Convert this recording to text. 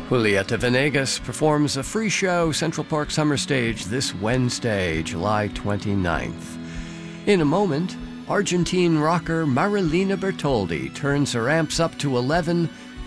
Julieta Venegas performs a free show Central Park Summer Stage this Wednesday, July 29th. In a moment, Argentine rocker Marilina Bertoldi turns her amps up to 11